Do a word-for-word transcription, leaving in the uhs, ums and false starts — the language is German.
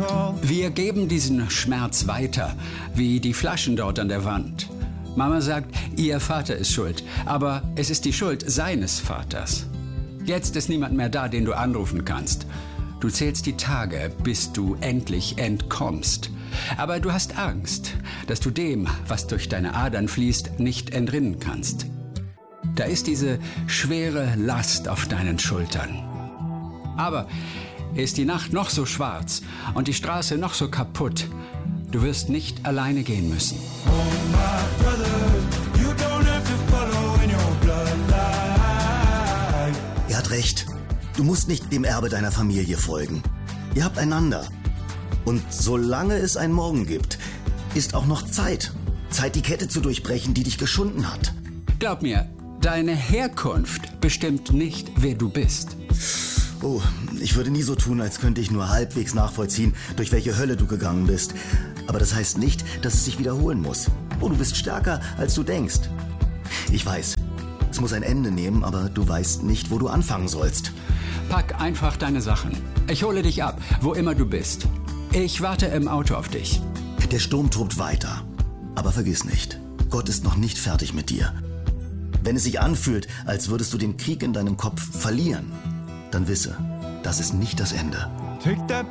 Wir geben diesen Schmerz weiter, wie die Flaschen dort an der Wand. Mama sagt, ihr Vater ist schuld, aber es ist die Schuld seines Vaters. Jetzt ist niemand mehr da, den du anrufen kannst. Du zählst die Tage, bis du endlich entkommst. Aber du hast Angst, dass du dem, was durch deine Adern fließt, nicht entrinnen kannst. Da ist diese schwere Last auf deinen Schultern. Aber ist die Nacht noch so schwarz und die Straße noch so kaputt, du wirst nicht alleine gehen müssen. Er hat recht. Du musst nicht dem Erbe deiner Familie folgen. Ihr habt einander. Und solange es einen Morgen gibt, ist auch noch Zeit. Zeit, die Kette zu durchbrechen, die dich geschunden hat. Glaub mir, deine Herkunft bestimmt nicht, wer du bist. Oh, ich würde nie so tun, als könnte ich nur halbwegs nachvollziehen, durch welche Hölle du gegangen bist. Aber das heißt nicht, dass es sich wiederholen muss. Oh, du bist stärker, als du denkst. Ich weiß, es muss ein Ende nehmen, aber du weißt nicht, wo du anfangen sollst. Pack einfach deine Sachen. Ich hole dich ab, wo immer du bist. Ich warte im Auto auf dich. Der Sturm tobt weiter. Aber vergiss nicht, Gott ist noch nicht fertig mit dir. Wenn es sich anfühlt, als würdest du den Krieg in deinem Kopf verlieren, dann wisse, das ist nicht das Ende. Take that